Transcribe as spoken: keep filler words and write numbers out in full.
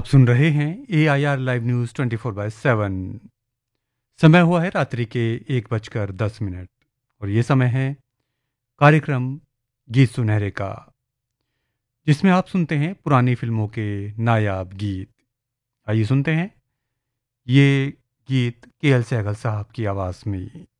आप सुन रहे हैं ए I R live news twenty four by seven. समय हुआ है रात्रि के एक बजकर दस मिनट और ये समय है कार्यक्रम गीत सुनहरे का, जिसमें आप सुनते हैं पुरानी फिल्मों के नायाब गीत। आइए सुनते हैं ये गीत के एल सहगल साहब की आवाज़ में।